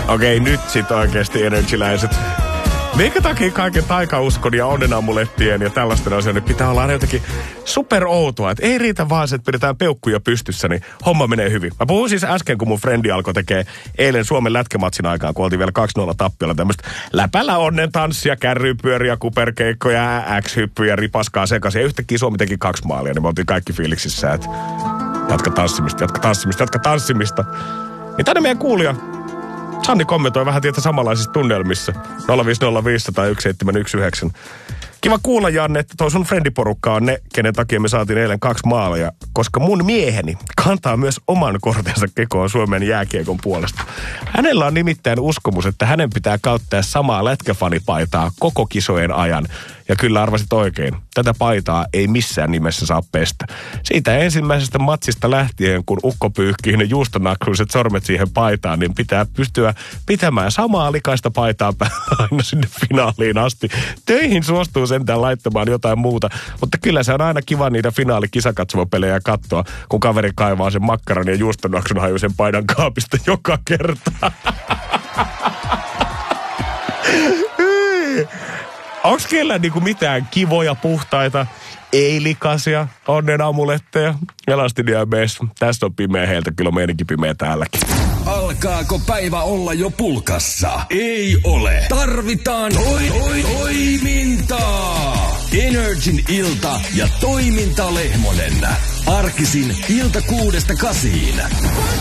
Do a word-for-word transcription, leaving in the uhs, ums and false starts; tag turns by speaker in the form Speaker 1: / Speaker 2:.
Speaker 1: Okei, nyt sit oikeesti energiläiset. Minkä takia kaiken taikauskon ja onnenamulettien ja tällaisten asioiden pitää olla aina jotenkin super outoa. Että ei riitä vaan se, että pidetään peukkuja pystyssä, niin homma menee hyvin. Mä puhuin siis äsken, kun mun frendi alkoi tekee eilen Suomen lätkämatsin aikaan, kun oltiin vielä kaksi nolla tappiolla tämmöistä läpällä onnen tanssia, kärrypyöriä, kuperkeikkoja, X-hyppyjä, ripaskaa sekaisin. Ja yhtäkkiä Suomi teki kaksi maalia, niin me oltiin kaikki fiiliksissä, että jatka tanssimista, jatka tanssimista, jatka tanssimista. Niin tänne meidän kuulija Sanni kommentoi vähän tietä samanlaisissa tunnelmissa. nolla viisi nolla viisi tai yksi seitsemän yksi yhdeksän. Kiva kuulla, Janne, että toi sun friendiporukka on ne, kenen takia me saatiin eilen kaksi maalia, koska mun mieheni kantaa myös oman kortensa kekoon Suomen jääkiekon puolesta. Hänellä on nimittäin uskomus, että hänen pitää käyttää samaa lätkäfanipaitaa koko kisojen ajan. Ja kyllä arvasit oikein, tätä paitaa ei missään nimessä saa pestä. Siitä ensimmäisestä matsista lähtien, kun ukko pyyhkii ne juustonakruiset sormet siihen paitaan, niin pitää pystyä pitämään samaa likaista paitaa aina sinne finaaliin asti. Töihin suostuu sentään laittamaan jotain muuta, mutta kyllä se on aina kiva niitä finaalikisakatsomopelejä katsoa, kun kaveri kaivaa sen makkaran ja juustonaksun hajuisen paidan kaapista joka kerta. Onks kellä niinku mitään kivoja, puhtaita, ei-likaisia onnenamuletteja? Elastinen ja Bess. Tästä on pimeä heiltä, kyllä meidänkin pimeä täälläkin.
Speaker 2: Alkaako päivä olla jo pulkassa? Ei ole. Tarvitaan toi, toi, toimintaa. Energin ilta ja toiminta Lehmonen. Arkisin ilta kuudesta kasiin.